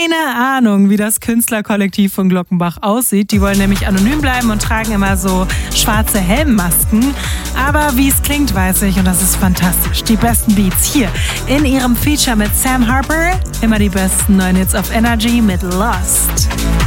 keine Ahnung, wie das Künstlerkollektiv von Glockenbach aussieht. Die wollen nämlich anonym bleiben und tragen immer so schwarze Helmmasken. Aber wie es klingt, weiß ich und das ist fantastisch. Die besten Beats hier in ihrem Feature mit Sam Harper. Immer die besten neuen Hits auf Energy mit Lost.